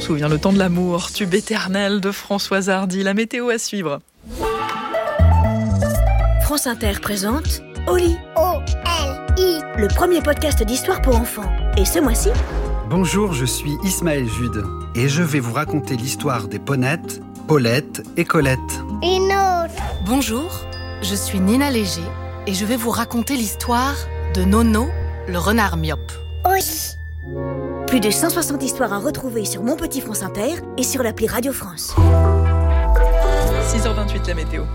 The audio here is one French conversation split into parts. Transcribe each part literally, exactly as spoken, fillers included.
souvient, Le temps de l'amour, tube éternel de Françoise Hardy. La météo à suivre. France Inter présente Oli. O L I. Le premier podcast d'histoire pour enfants. Et ce mois-ci... Bonjour, je suis Ismaël Jude et je vais vous raconter l'histoire des Ponettes, Paulette et Colette. Une autre. Bonjour, je suis Nina Léger et je vais vous raconter l'histoire de Nono, le renard myope. Oui. Plus de cent soixante histoires à retrouver sur Mon Petit France Inter et sur l'appli Radio France. six heures vingt-huit, la météo.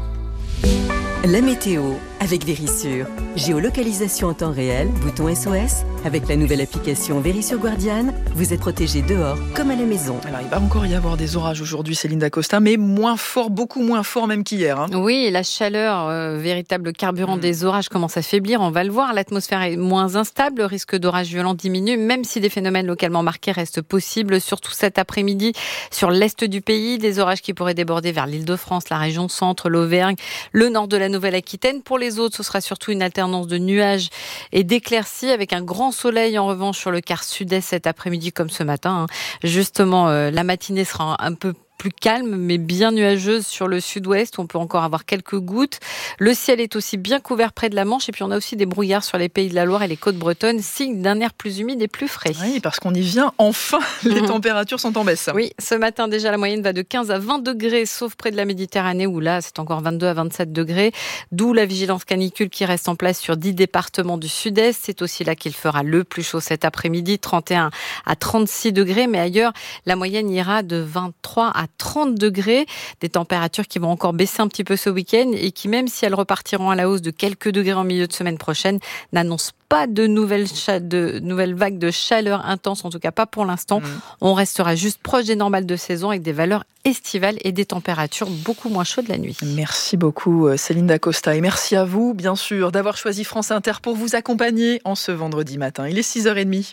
La météo avec Vérissure. Géolocalisation en temps réel, bouton S O S. Avec la nouvelle application Vérissure Guardian, vous êtes protégé dehors comme à la maison. Alors, il va encore y avoir des orages aujourd'hui, Céline Dacosta, mais moins fort, beaucoup moins fort même qu'hier. Hein. Oui, la chaleur, euh, véritable carburant mmh. des orages, commence à faiblir. On va le voir, l'atmosphère est moins instable. Le risque d'orage violent diminue, même si des phénomènes localement marqués restent possibles, surtout cet après-midi sur l'est du pays. Des orages qui pourraient déborder vers l'Île-de-France, la région centre, l'Auvergne, le nord de la Nouvelle-Aquitaine. Pour les autres, ce sera surtout une alternance de nuages et d'éclaircies avec un grand soleil en revanche sur le quart sud-est cet après-midi comme ce matin. Justement, euh, la matinée sera un peu plus calme, mais bien nuageuse sur le sud-ouest. On peut encore avoir quelques gouttes. Le ciel est aussi bien couvert près de la Manche. Et puis, on a aussi des brouillards sur les pays de la Loire et les côtes bretonnes, signe d'un air plus humide et plus frais. Oui, parce qu'on y vient enfin. Les mmh. températures sont en baisse. Oui, ce matin, déjà, la moyenne va de quinze à vingt degrés, sauf près de la Méditerranée, où là, c'est encore vingt-deux à vingt-sept degrés. D'où la vigilance canicule qui reste en place sur dix départements du sud-est. C'est aussi là qu'il fera le plus chaud cet après-midi, trente et un à trente-six degrés. Mais ailleurs, la moyenne ira de vingt-trois à trente degrés, des températures qui vont encore baisser un petit peu ce week-end et qui, même si elles repartiront à la hausse de quelques degrés en milieu de semaine prochaine, n'annoncent pas de nouvelles, cha- de nouvelles vagues de chaleur intense, en tout cas pas pour l'instant. Mmh. On restera juste proche des normales de saison avec des valeurs estivales et des températures beaucoup moins chaudes la nuit. Merci beaucoup Céline Dacosta et merci à vous, bien sûr, d'avoir choisi France Inter pour vous accompagner en ce vendredi matin. Il est six heures trente.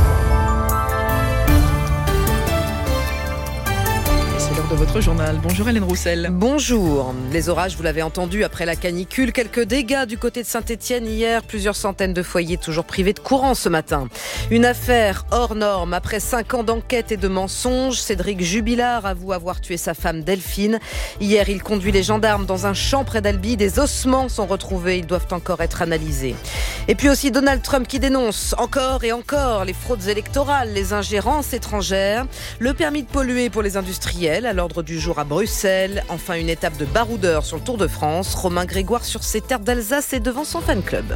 De votre journal. Bonjour Hélène Roussel. Bonjour. Les orages, vous l'avez entendu, après la canicule, quelques dégâts du côté de Saint-Étienne hier, plusieurs centaines de foyers toujours privés de courant ce matin. Une affaire hors norme après cinq ans d'enquête et de mensonges. Cédric Jubilard avoue avoir tué sa femme Delphine. Hier, il conduit les gendarmes dans un champ près d'Albi. Des ossements sont retrouvés, ils doivent encore être analysés. Et puis aussi Donald Trump qui dénonce encore et encore les fraudes électorales, les ingérences étrangères, le permis de polluer pour les industriels, à l'ordre du jour à Bruxelles. Enfin, une étape de baroudeur sur le Tour de France. Romain Grégoire sur ses terres d'Alsace et devant son fan-club.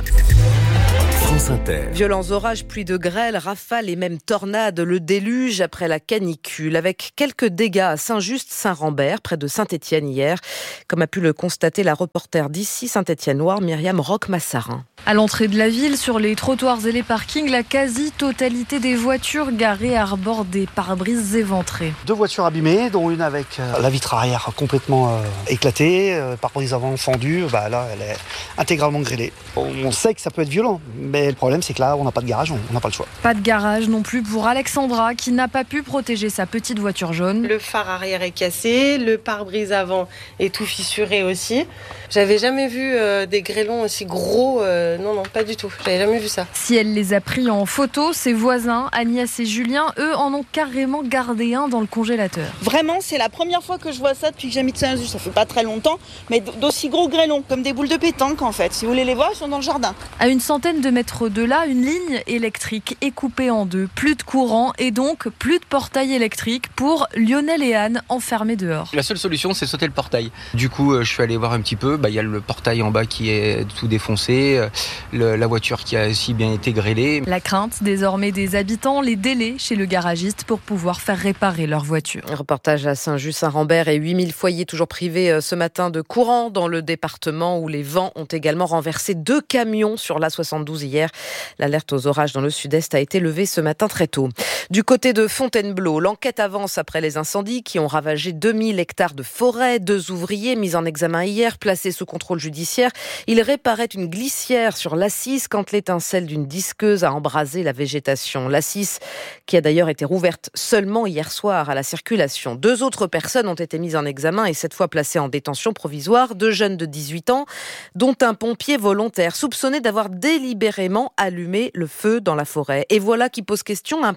France Inter. Violents orages, pluie de grêle, rafales et même tornades, le déluge après la canicule, avec quelques dégâts à Saint-Just-Saint-Rambert, près de Saint-Étienne hier, comme a pu le constater la reporter d'ici Saint-Étienne-Noire, Myriam Roch-Massarin. À l'entrée de la ville, sur les trottoirs et les parkings, la quasi-totalité des voitures garées arborent des pare-brises éventrés. Deux voitures abîmées, dont une avec euh, la vitre arrière complètement euh, éclatée, euh, pare-brise avant fendue, bah là elle est intégralement grêlée. On sait que ça peut être violent, mais le problème c'est que là on n'a pas de garage, on n'a pas le choix. Pas de garage non plus pour Alexandra qui n'a pas pu protéger sa petite voiture jaune. Le phare arrière est cassé, le pare-brise avant est tout fissuré aussi. J'avais jamais vu euh, des grêlons aussi gros, euh, non non pas du tout, j'avais jamais vu ça. Si elle les a pris en photo, ses voisins, Agnès et Julien, eux en ont carrément gardé un dans le congélateur. Vraiment c'est la première fois que je vois ça depuis que j'habite Saint-Just, ça fait pas très longtemps, mais d'aussi gros grêlons, comme des boules de pétanque en fait. Si vous voulez les voir, ils sont dans le jardin. À une centaine de mètres de là, une ligne électrique est coupée en deux, plus de courant et donc plus de portail électrique pour Lionel et Anne enfermés dehors. La seule solution c'est sauter le portail. Du coup je suis allé voir un petit peu. Bah, y a le portail en bas qui est tout défoncé, le, la voiture qui a aussi bien été grêlée. La crainte désormais des habitants, les délais chez le garagiste pour pouvoir faire réparer leur voiture. Un reportage à Saint-Just-Saint-Rambert et huit mille foyers toujours privés ce matin de courant dans le département où les vents ont également renversé deux camions sur l'A soixante-douze hier. L'alerte aux orages dans le sud-est a été levée ce matin très tôt. Du côté de Fontainebleau, l'enquête avance après les incendies qui ont ravagé deux mille hectares de forêt. Deux ouvriers mis en examen hier, placés sous contrôle judiciaire. Ils réparaient une glissière sur l'A six quand l'étincelle d'une disqueuse a embrasé la végétation. L'A six qui a d'ailleurs été rouverte seulement hier soir à la circulation. Deux autres personnes ont été mises en examen et cette fois placées en détention provisoire. Deux jeunes de dix-huit ans, dont un pompier volontaire soupçonné d'avoir délibérément allumé le feu dans la forêt. Et voilà qui pose question, un pompier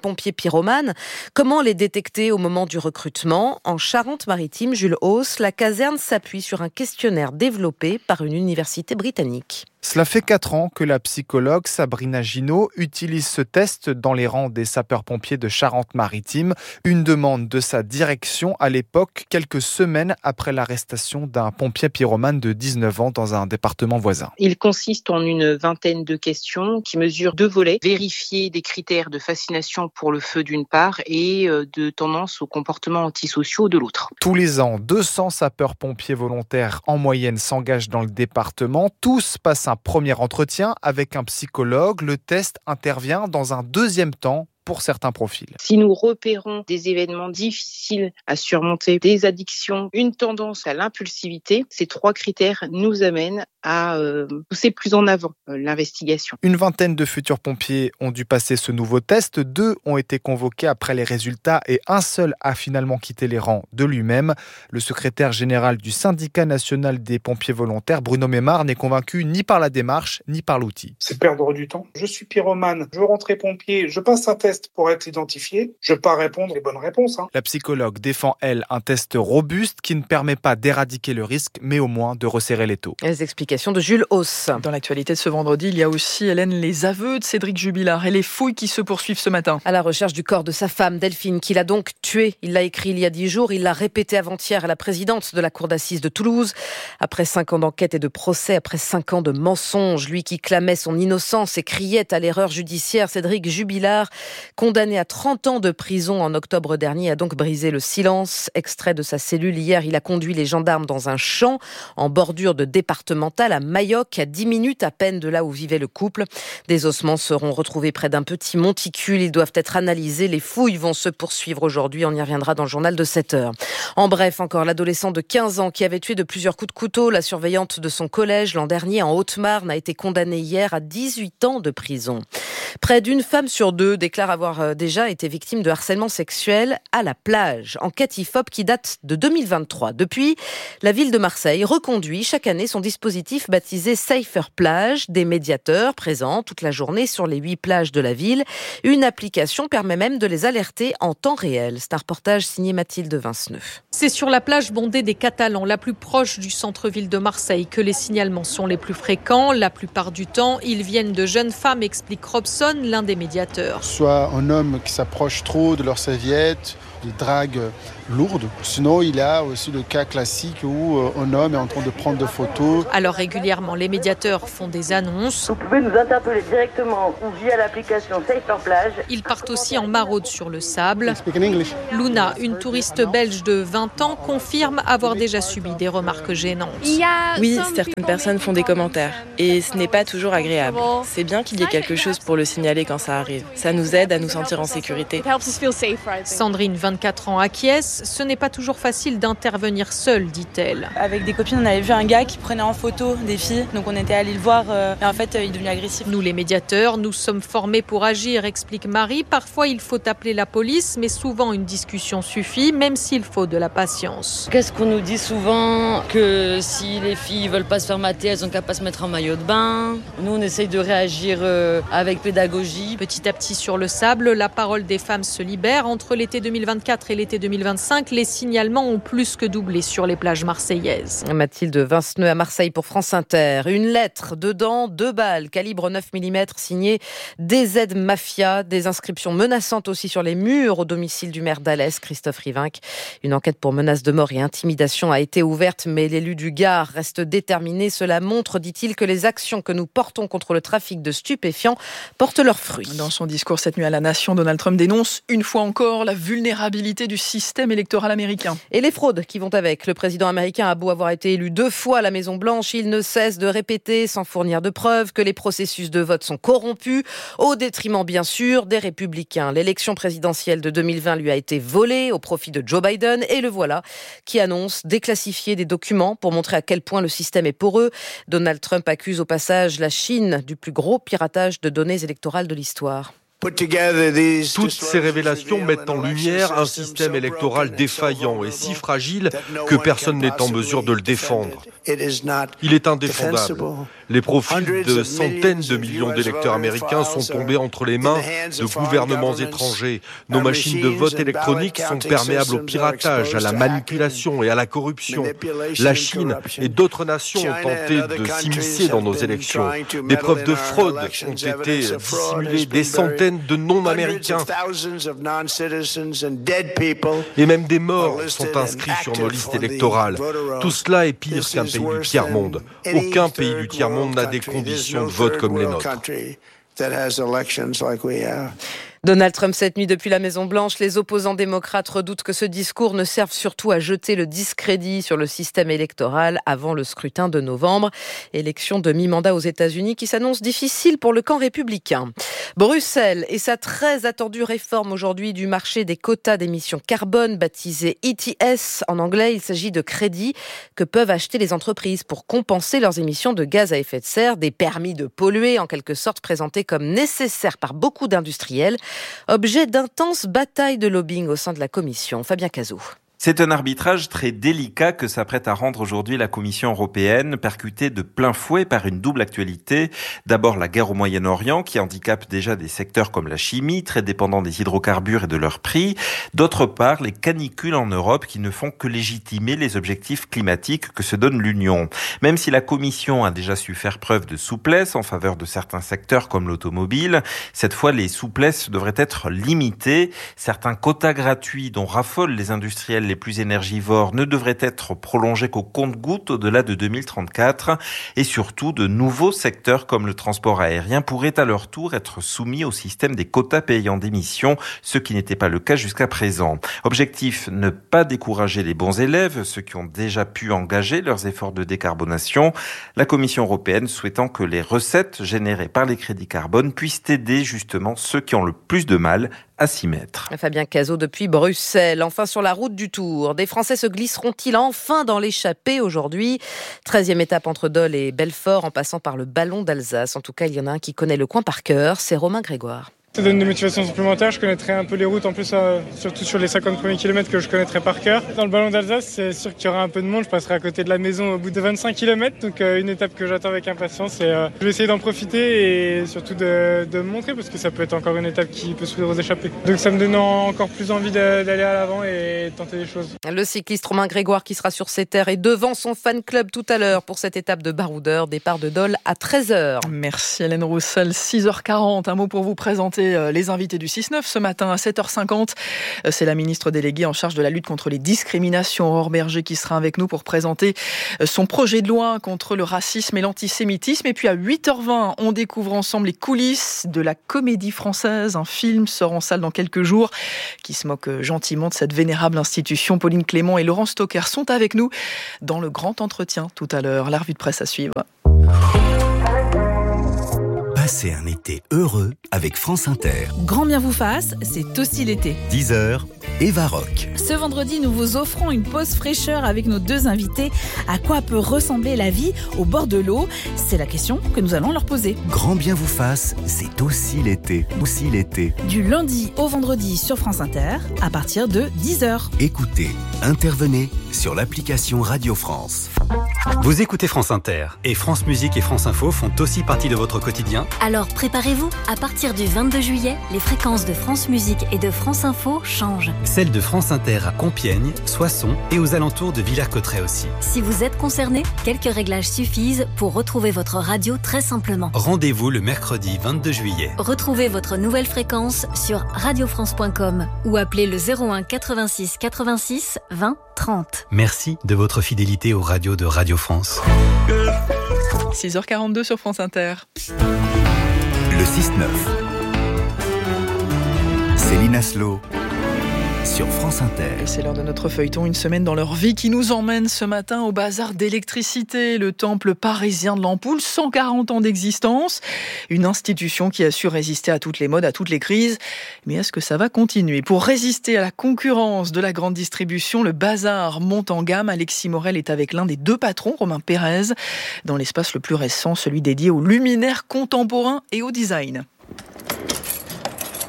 pyromanes. Comment les détecter au moment du recrutement ? En Charente-Maritime, Jules Hauss, la caserne s'appuie sur un questionnaire développé par une université britannique. Cela fait quatre ans que la psychologue Sabrina Ginot utilise ce test dans les rangs des sapeurs-pompiers de Charente-Maritime. Une demande de sa direction à l'époque, quelques semaines après l'arrestation d'un pompier pyromane de dix-neuf ans dans un département voisin. Il consiste en une vingtaine de questions qui mesurent deux volets. Vérifier des critères de fascination pour le feu d'une part et de tendance aux comportements antisociaux de l'autre. Tous les ans, deux cents sapeurs-pompiers volontaires en moyenne s'engagent dans le département. Tous passent un premier entretien avec un psychologue. Le test intervient dans un deuxième temps pour certains profils. Si nous repérons des événements difficiles à surmonter, des addictions, une tendance à l'impulsivité, ces trois critères nous amènent à euh, pousser plus en avant euh, l'investigation. Une vingtaine de futurs pompiers ont dû passer ce nouveau test. Deux ont été convoqués après les résultats et un seul a finalement quitté les rangs de lui-même. Le secrétaire général du syndicat national des pompiers volontaires, Bruno Mémard, n'est convaincu ni par la démarche ni par l'outil. C'est perdre du temps. Je suis pyromane, je veux rentrer pompier, je passe un test pour être identifié, je ne vais pas répondre les bonnes réponses. Hein. La psychologue défend, elle, un test robuste qui ne permet pas d'éradiquer le risque, mais au moins de resserrer les taux. Les explications de Jules Hauss. Dans l'actualité de ce vendredi, il y a aussi, Hélène, les aveux de Cédric Jubilard et les fouilles qui se poursuivent ce matin. À la recherche du corps de sa femme, Delphine, qu'il a donc tué. Il l'a écrit il y a dix jours, il l'a répété avant-hier à la présidente de la cour d'assises de Toulouse. Après cinq ans d'enquête et de procès, après cinq ans de mensonges, lui qui clamait son innocence et criait à l'erreur judiciaire, Cédric Jubilard, condamné à trente ans de prison en octobre dernier, a donc brisé le silence. Extrait de sa cellule hier, il a conduit les gendarmes dans un champ en bordure de départementale à Mayoc, à dix minutes à peine de là où vivait le couple. Des ossements seront retrouvés près d'un petit monticule. Ils doivent être analysés. Les fouilles vont se poursuivre aujourd'hui. On y reviendra dans le journal de sept heures. En bref, encore l'adolescent de quinze ans qui avait tué de plusieurs coups de couteau la surveillante de son collège l'an dernier en Haute-Marne a été condamné hier à dix-huit ans de prison. Près d'une femme sur deux déclare avoir déjà été victime de harcèlement sexuel à la plage. Enquête I F O P qui date de deux mille vingt-trois. Depuis, la ville de Marseille reconduit chaque année son dispositif baptisé Safer Plage. Des médiateurs présents toute la journée sur les huit plages de la ville. Une application permet même de les alerter en temps réel. C'est un reportage signé Mathilde Vinceneux. C'est sur la plage bondée des Catalans, la plus proche du centre-ville de Marseille, que les signalements sont les plus fréquents. La plupart du temps, ils viennent de jeunes femmes, explique Robson, l'un des médiateurs. Soit un homme qui s'approche trop de leur serviette, des dragues lourdes. Sinon, il y a aussi le cas classique où un homme est en train de prendre des photos. Alors régulièrement, les médiateurs font des annonces. Vous pouvez nous interpeller directement ou via l'application Safer Plage. Ils partent aussi en maraude sur le sable. Luna, une touriste belge de vingt ans, confirme avoir déjà subi des remarques gênantes. Oui, certaines personnes font des commentaires et ce n'est pas toujours agréable. C'est bien qu'il y ait quelque chose pour le signaler quand ça arrive. Ça nous aide à nous sentir en sécurité. Sandrine, vingt-quatre ans, acquiesce. Ce n'est pas toujours facile d'intervenir seule, dit-elle. Avec des copines, on avait vu un gars qui prenait en photo des filles. Donc on était allé le voir euh, et en fait, euh, il est devenu agressif. Nous, les médiateurs, nous sommes formés pour agir, explique Marie. Parfois, il faut appeler la police, mais souvent une discussion suffit, même s'il faut de la patience. Qu'est-ce qu'on nous dit souvent ? Que si les filles veulent pas se faire mater, elles ont qu'à pas se mettre en maillot de bain. Nous, on essaye de réagir euh, avec pédagogie. Petit à petit sur le sable, la parole des femmes se libère. Entre l'été deux mille vingt-quatre et l'été deux mille vingt-cinq, les signalements ont plus que doublé sur les plages marseillaises. Mathilde Vinceneux à Marseille pour France Inter. Une lettre, dedans, deux balles, calibre neuf millimètres, signée D Z Mafia. Des inscriptions menaçantes aussi sur les murs au domicile du maire d'Alès, Christophe Rivinc. Une enquête pour menaces de mort et intimidation a été ouverte, mais l'élu du Gard reste déterminé. Cela montre, dit-il, que les actions que nous portons contre le trafic de stupéfiants portent leurs fruits. Dans son discours cette nuit à la Nation, Donald Trump dénonce une fois encore la vulnérabilité du système électoral américain. Et les fraudes qui vont avec. Le président américain a beau avoir été élu deux fois à la Maison-Blanche, il ne cesse de répéter, sans fournir de preuves, que les processus de vote sont corrompus, au détriment bien sûr des républicains. L'élection présidentielle de deux mille vingt lui a été volée au profit de Joe Biden, et le voilà qui annonce déclassifier des documents pour montrer à quel point le système est poreux. Donald Trump accuse au passage la Chine du plus gros piratage de données électorales de l'histoire. Toutes ces révélations mettent en lumière un système électoral défaillant et si fragile que personne n'est en mesure de le défendre. Il est indéfendable. Les profils de centaines de millions d'électeurs américains sont tombés entre les mains de gouvernements étrangers. Nos machines de vote électronique sont perméables au piratage, à la manipulation et à la corruption. La Chine et d'autres nations ont tenté de s'immiscer dans nos élections. Des preuves de fraude ont été dissimulées, des centaines de non-américains et même des morts sont inscrits sur nos listes électorales. Tout cela est pire qu'un pays du tiers-monde. Aucun pays du tiers-monde n'a des conditions de vote comme les nôtres. Donald Trump cette nuit depuis la Maison-Blanche. Les opposants démocrates redoutent que ce discours ne serve surtout à jeter le discrédit sur le système électoral avant le scrutin de novembre. Élection de mi-mandat aux États-Unis qui s'annonce difficile pour le camp républicain. Bruxelles et sa très attendue réforme aujourd'hui du marché des quotas d'émissions carbone, baptisé E T S en anglais. Il s'agit de crédits que peuvent acheter les entreprises pour compenser leurs émissions de gaz à effet de serre, des permis de polluer en quelque sorte présentés comme nécessaires par beaucoup d'industriels. Objet d'intenses batailles de lobbying au sein de la Commission. Fabien Cazot. C'est un arbitrage très délicat que s'apprête à rendre aujourd'hui la Commission européenne, percutée de plein fouet par une double actualité. D'abord la guerre au Moyen-Orient qui handicape déjà des secteurs comme la chimie, très dépendants des hydrocarbures et de leur prix. D'autre part, les canicules en Europe qui ne font que légitimer les objectifs climatiques que se donne l'Union. Même si la Commission a déjà su faire preuve de souplesse en faveur de certains secteurs comme l'automobile, cette fois les souplesses devraient être limitées. Certains quotas gratuits dont raffolent les industriels les plus énergivores ne devraient être prolongés qu'au compte-gouttes au-delà de deux mille trente-quatre et surtout de nouveaux secteurs comme le transport aérien pourraient à leur tour être soumis au système des quotas payants d'émissions, ce qui n'était pas le cas jusqu'à présent. Objectif, ne pas décourager les bons élèves, ceux qui ont déjà pu engager leurs efforts de décarbonation, la Commission européenne souhaitant que les recettes générées par les crédits carbone puissent aider justement ceux qui ont le plus de mal à s'y mettre. Fabien Cazot depuis Bruxelles. Enfin sur la route du Tour, des Français se glisseront-ils enfin dans l'échappée aujourd'hui ? treizième étape entre Dole et Belfort en passant par le Ballon d'Alsace. En tout cas, il y en a un qui connaît le coin par cœur, c'est Romain Grégoire. Ça donne des motivations supplémentaires, je connaîtrai un peu les routes en plus, euh, surtout sur les cinquante premiers kilomètres que je connaîtrai par cœur. Dans le Ballon d'Alsace, c'est sûr qu'il y aura un peu de monde, je passerai à côté de la maison au bout de vingt-cinq kilomètres, donc euh, une étape que j'attends avec impatience et euh, je vais essayer d'en profiter et surtout de, de me montrer parce que ça peut être encore une étape qui peut s'ouvrir aux échappées. Donc ça me donne encore plus envie de, d'aller à l'avant et de tenter des choses. Le cycliste Romain Grégoire qui sera sur ses terres et devant son fan club tout à l'heure pour cette étape de baroudeur, départ de Dole à treize heures. Merci Hélène Roussel, six heures quarante, un mot pour vous présenter les invités du six neuf ce matin à sept heures cinquante. C'est la ministre déléguée en charge de la lutte contre les discriminations, Aurore Berger, qui sera avec nous pour présenter son projet de loi contre le racisme et l'antisémitisme. Et puis à huit heures vingt, on découvre ensemble les coulisses de la Comédie Française. Un film sort en salle dans quelques jours qui se moque gentiment de cette vénérable institution. Pauline Clément et Laurent Stocker sont avec nous dans le grand entretien tout à l'heure. La revue de presse à suivre. Passez un été heureux avec France Inter. Grand bien vous fasse, c'est aussi l'été. dix heures, Eva Rock. Ce vendredi, nous vous offrons une pause fraîcheur avec nos deux invités. À quoi peut ressembler la vie au bord de l'eau ? C'est la question que nous allons leur poser. Grand bien vous fasse, c'est aussi l'été. Aussi l'été. Du lundi au vendredi sur France Inter, à partir de dix heures. Écoutez, intervenez sur l'application Radio France. Vous écoutez France Inter et France Musique et France Info font aussi partie de votre quotidien. Alors préparez-vous, à partir du vingt-deux juillet, les fréquences de France Musique et de France Info changent. Celles de France Inter à Compiègne, Soissons et aux alentours de Villers-Cotterêts aussi. Si vous êtes concerné, quelques réglages suffisent pour retrouver votre radio très simplement. Rendez-vous le mercredi vingt-deux juillet. Retrouvez votre nouvelle fréquence sur radio france point com ou appelez le zéro un quatre-vingt-six quatre-vingt-six vingt trente. Merci de votre fidélité aux radios de Radio France. six heures quarante-deux sur France Inter. Le six neuf. Céline Aslo sur France Inter. Et c'est l'heure de notre feuilleton, une semaine dans leur vie qui nous emmène ce matin au bazar d'électricité, le temple parisien de l'ampoule, cent quarante ans d'existence, une institution qui a su résister à toutes les modes, à toutes les crises. Mais est-ce que ça va continuer ? Pour résister à la concurrence de la grande distribution, le bazar monte en gamme. Alexis Morel est avec l'un des deux patrons, Romain Pérez, dans l'espace le plus récent, celui dédié aux luminaires contemporains et au design.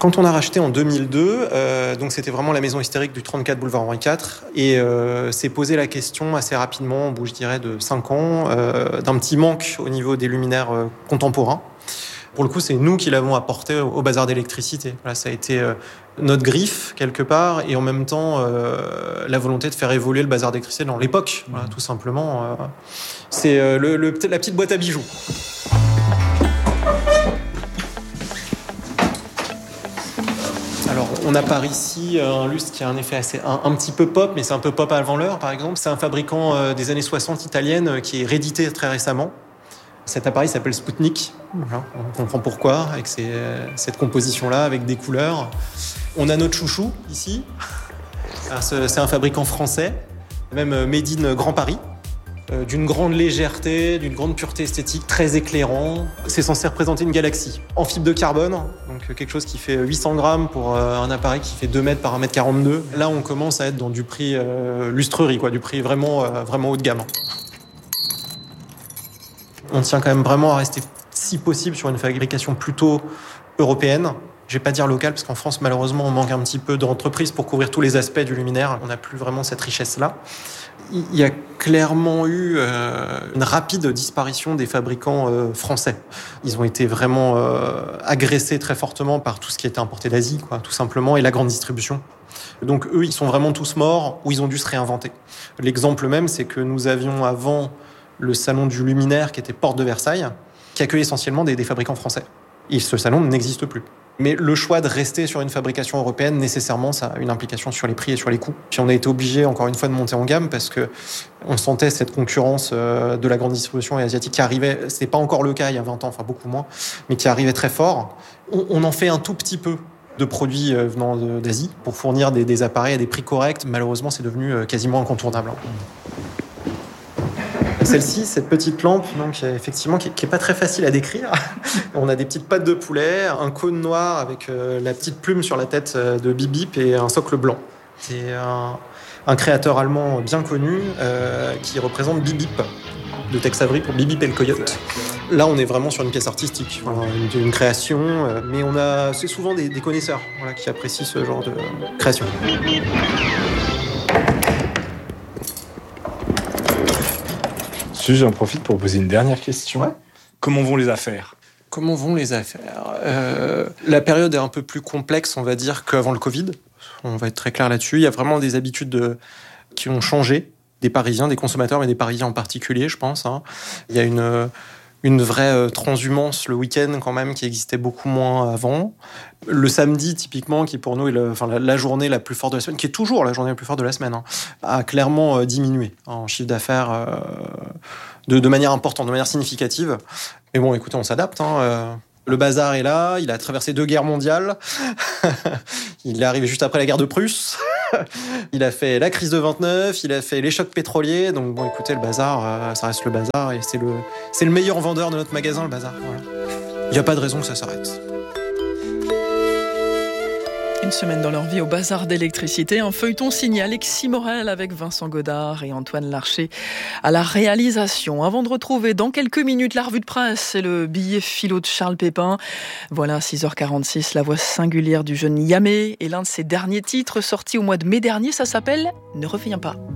Quand on a racheté en deux mille deux, euh, donc c'était vraiment la maison historique du trente-quatre boulevard Henri quatre, et euh, s'est posé la question assez rapidement, au bout je dirais de cinq ans, euh, d'un petit manque au niveau des luminaires euh, contemporains. Pour le coup, c'est nous qui l'avons apporté au, au bazar d'électricité. Voilà, ça a été euh, notre griffe quelque part, et en même temps euh, la volonté de faire évoluer le bazar d'électricité dans l'époque, voilà, tout simplement. Euh, c'est euh, le, le, la petite boîte à bijoux. Alors, on a par ici un lustre qui a un effet assez, un, un petit peu pop, mais c'est un peu pop avant l'heure, par exemple. C'est un fabricant euh, des années soixante italienne euh, qui est réédité très récemment. Cet appareil s'appelle Sputnik. Voilà, on comprend pourquoi, avec ces, cette composition-là, avec des couleurs. On a notre chouchou, ici. Alors, c'est un fabricant français, même made in Grand Paris. Euh, d'une grande légèreté, d'une grande pureté esthétique, très éclairant. C'est censé représenter une galaxie. En fibre de carbone, donc quelque chose qui fait huit cents grammes pour euh, un appareil qui fait deux mètres par un mètre quarante-deux. Là, on commence à être dans du prix euh, lustrerie, quoi, du prix vraiment, euh, vraiment haut de gamme. On tient quand même vraiment à rester, si possible, sur une fabrication plutôt européenne. Je vais pas dire locale, parce qu'en France, malheureusement, on manque un petit peu d'entreprises pour couvrir tous les aspects du luminaire. On n'a plus vraiment cette richesse-là. Il y a clairement eu euh, une rapide disparition des fabricants euh, français. Ils ont été vraiment euh, agressés très fortement par tout ce qui était importé d'Asie, quoi, tout simplement, et la grande distribution. Donc eux, ils sont vraiment tous morts, ou ils ont dû se réinventer. L'exemple même, c'est que nous avions avant le salon du luminaire qui était porte de Versailles, qui accueillait essentiellement des, des fabricants français. Et ce salon n'existe plus. Mais le choix de rester sur une fabrication européenne, nécessairement, ça a une implication sur les prix et sur les coûts. Puis on a été obligé, encore une fois, de monter en gamme parce que on sentait cette concurrence de la grande distribution et asiatique qui arrivait. C'était pas encore le cas il y a vingt ans, enfin beaucoup moins, mais qui arrivait très fort. On, on en fait un tout petit peu de produits venant d'Asie pour fournir des, des appareils à des prix corrects. Malheureusement, c'est devenu quasiment incontournable. Celle-ci, cette petite lampe, donc effectivement, qui est pas très facile à décrire. On a des petites pattes de poulet, un cône noir avec euh, la petite plume sur la tête de Bip Bip et un socle blanc. C'est un, un créateur allemand bien connu euh, qui représente Bip Bip de Tex Avery pour Bip Bip et le Coyote. Là, on est vraiment sur une pièce artistique, voilà, une, une création, euh, mais on a, c'est souvent des, des connaisseurs, voilà, qui apprécient ce genre de création. J'en profite pour poser une dernière question. Ouais. Comment vont les affaires ? Comment vont les affaires ? euh, La période est un peu plus complexe, on va dire, qu'avant le Covid. On va être très clair là-dessus. Il y a vraiment des habitudes de... qui ont changé, des Parisiens, des consommateurs, mais des Parisiens en particulier, je pense. Hein. Il y a une... une vraie transhumance le week-end quand même qui existait beaucoup moins avant. Le samedi, typiquement, qui pour nous est le, enfin, la, la journée la plus forte de la semaine, qui est toujours la journée la plus forte de la semaine, hein, a clairement euh, diminué en chiffre d'affaires euh, de, de manière importante, de manière significative. Mais bon, écoutez, on s'adapte. Hein, euh, le bazar est là, il a traversé deux guerres mondiales. Il est arrivé juste après la guerre de Prusse. Il a fait la crise de vingt-neuf, il a fait les chocs pétroliers. Donc bon, écoutez, le bazar, euh, ça reste le bazar. Et c'est le, c'est le meilleur vendeur de notre magasin, le bazar. Voilà. Il n'y a pas de raison que ça s'arrête. Une semaine dans leur vie au bazar d'électricité, un feuilleton signé Alexis Morel avec Vincent Godard et Antoine Larcher à la réalisation. Avant de retrouver dans quelques minutes la revue de presse et le billet philo de Charles Pépin. Voilà, à six heures quarante-six, la voix singulière du jeune Yamé et l'un de ses derniers titres sortis au mois de mai dernier, ça s'appelle « Ne reviens pas ».